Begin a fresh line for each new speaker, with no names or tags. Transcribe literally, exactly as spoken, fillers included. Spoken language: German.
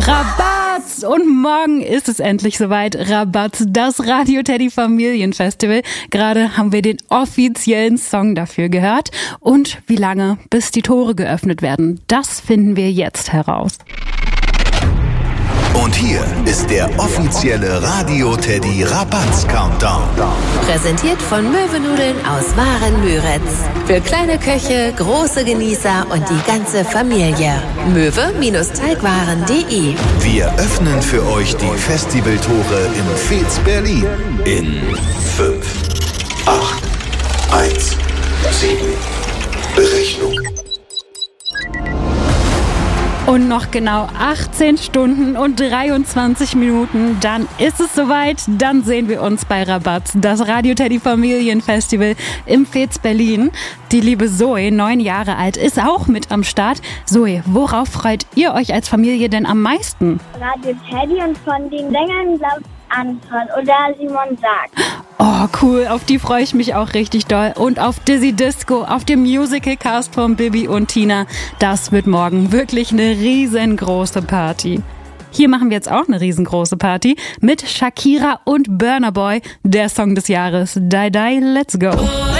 Rabatz! Und morgen ist es endlich soweit. Rabatz, das Radio Teddy Familienfestival. Gerade haben wir den offiziellen Song dafür gehört. Und wie lange, bis die Tore geöffnet werden, das finden wir jetzt heraus.
Und hier ist der offizielle Radio Teddy Rabatz Countdown.
Präsentiert von Möwenudeln aus Waren-Müritz. Für kleine Köche, große Genießer und die ganze Familie. möwe-teigwaren punkt de.
Wir öffnen für euch die Festivaltore im Fez Berlin. In fünf, acht, eins, sieben. Berechnung.
Und noch genau achtzehn Stunden und dreiundzwanzig Minuten, dann ist es soweit. Dann sehen wir uns bei Rabatz, das Radio Teddy Familienfestival im Fez Berlin. Die liebe Zoe, neun Jahre alt, ist auch mit am Start. Zoe, worauf freut ihr euch als Familie denn am meisten?
Radio Teddy und von den Sängern, glaube ich, Anton oder Simon Sagt.
Oh, cool, auf die freue ich mich auch richtig doll. Und auf Dizzy Disco, auf dem Musical-Cast von Bibi und Tina. Das wird morgen wirklich eine riesengroße Party. Hier machen wir jetzt auch eine riesengroße Party mit Shakira und Burna Boy, der Song des Jahres. Die Die, let's go.